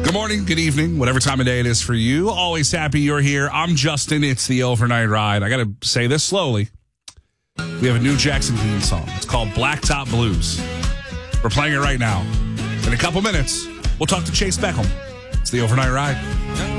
Good morning, good evening, whatever time of day it is for you. Always happy you're here. I'm Justin. It's the Overnight Ride. I got to say this slowly. We have a new Jackson Dean song. It's called Blacktop Blues. We're playing it right now. In a couple minutes, we'll talk to Chase Beckham. It's the Overnight Ride.